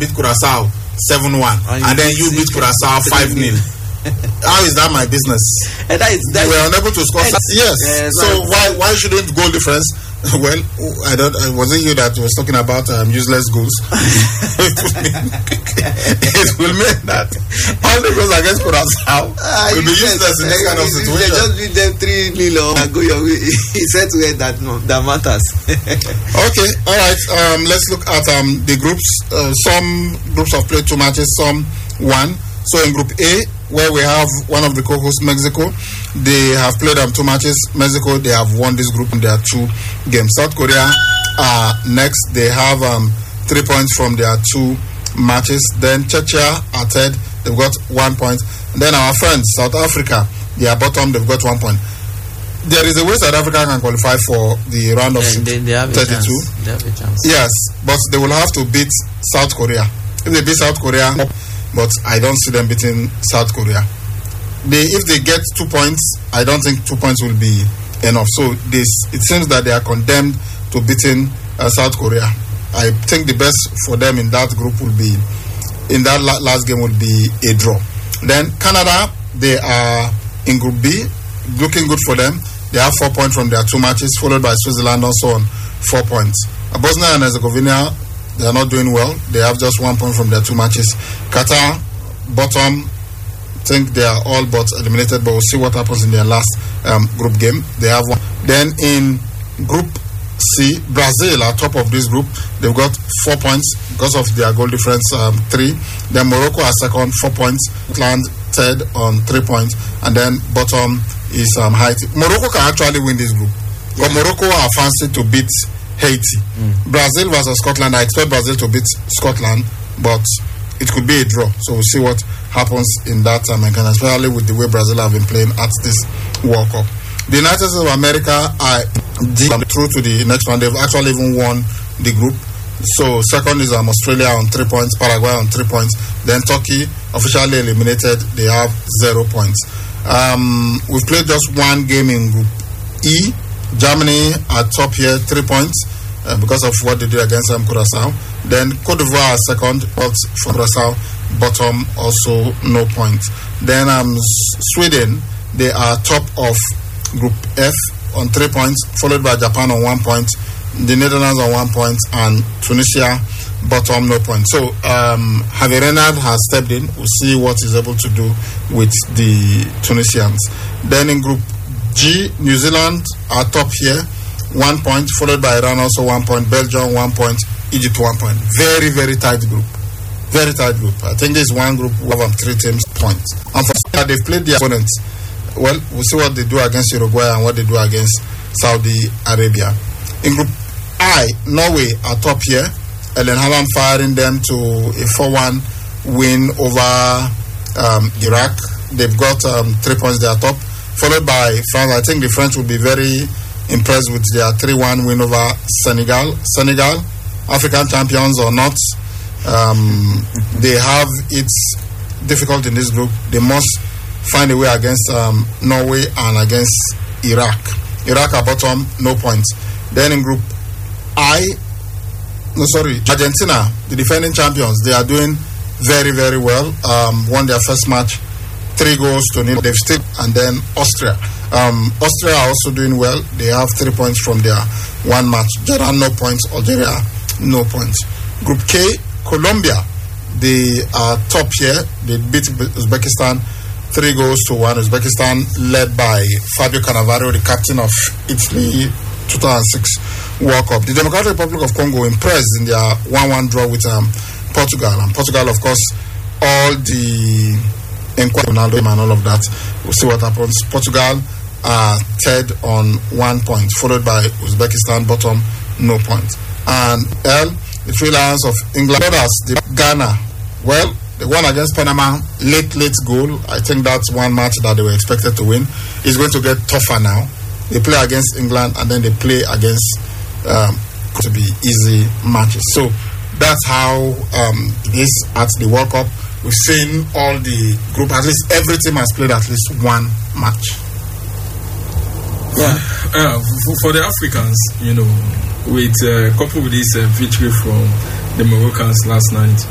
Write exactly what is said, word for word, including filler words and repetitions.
beat Curacao seven one, and, and then you beat Curacao five nil. How is that my business? And that is that we are unable to score. Yes. yes. So why why shouldn't goal difference? Well, I don't. It wasn't you that was talking about um, useless goals. it, will mean, it will mean that all the goals against Curacao uh, will be useless in this kind of situation. They just beat them three nil and go your way. He said to her that no, that matters. Okay, all right. Um, let's look at um the groups. Uh, some groups have played two matches. Some one. So in Group A, where we have one of the co-hosts, Mexico, they have played um, two matches. Mexico, they have won this group in their two games. South Korea are next. They have um, three points from their two matches. Then Czechia are third. They've got one point. And then our friends, South Africa, they are bottom. They've got one point. There is a way South Africa can qualify for the round of yeah, they, they have thirty-two. A chance. They have a chance. Yes, but they will have to beat South Korea. If they beat South Korea... But I don't see them beating South Korea. They, if they get two points, I don't think two points will be enough. So this, it seems that they are condemned to beating uh, South Korea. I think the best for them in that group will be, in that la- last game will be a draw. Then Canada, they are in Group B, looking good for them. They have four points from their two matches, followed by Switzerland also on four points. Uh, Bosnia and Herzegovina, they are not doing well. They have just one point from their two matches. Qatar, bottom, think they are all but eliminated, but we'll see what happens in their last um, group game. They have one. Then in Group C, Brazil are top of this group. They've got four points because of their goal difference, um, three. Then Morocco are second, four points. Scotland third on three points. And then bottom is um, Haiti. Morocco can actually win this group. Yeah. But Morocco are fancy to beat Haiti. Mm. Brazil versus Scotland. I expect Brazil to beat Scotland, but it could be a draw. So we'll see what happens in that time, and especially with the way Brazil have been playing at this World Cup. The United States of America are through to the next one. They've actually even won the group. So second is um, Australia on three points, Paraguay on three points. Then Turkey officially eliminated. They have zero points. Um, we've played just one game in Group E. Germany are top here, three points uh, because of what they did against um, Curacao. Then Cote d'Ivoire are second, but for Curacao, bottom also no points. Then um, Sweden, they are top of Group F on three points, followed by Japan on one point, the Netherlands on one point, and Tunisia, bottom, no points. So um, Javier Renard has stepped in. We'll see what he's able to do with the Tunisians. Then in Group G, New Zealand are top here, one point, followed by Iran also one point, Belgium one point, Egypt one point. Very, very tight group. Very tight group. I think this one group will have three teams points. And for that, they've played their opponents. Well, we'll see what they do against Uruguay and what they do against Saudi Arabia. In Group I, Norway are top here. Ellen Haaland firing them to a four one win over um, Iraq. They've got um, three points, they are top. Followed by France. I think the French will be very impressed with their three one win over Senegal. Senegal, African champions or not, um, they have it difficult in this group. They must find a way against um, Norway and against Iraq. Iraq are bottom, no points. Then in Group I, no sorry, Argentina, the defending champions, they are doing very, very well. Um, won their first match. Three goals to nil. They've still, and then Austria. Um, Austria are also doing well. They have three points from their one match. Jordan, no points. Algeria, no points. Group K, Colombia. They are top here. They beat Uzbekistan three goals to one. Uzbekistan led by Fabio Cannavaro, the captain of Italy two thousand six World Cup. The Democratic Republic of Congo impressed in their one one draw with um, Portugal. And Portugal, of course, all the Ronaldo and all of that. We'll see what happens. Portugal are third on one point, followed by Uzbekistan, bottom, no points. And L, the Three Lions of England, others, the Ghana. Well, they won against Panama, late, late goal. I think that's one match that they were expected to win. It's going to get tougher now. They play against England and then they play against um, to be easy matches. So that's how um, it is at the World Cup. We've seen all the group, at least every team has played at least one match. Yeah, uh, for, for the Africans, you know, with uh, coupled with this uh, victory from the Moroccans last night,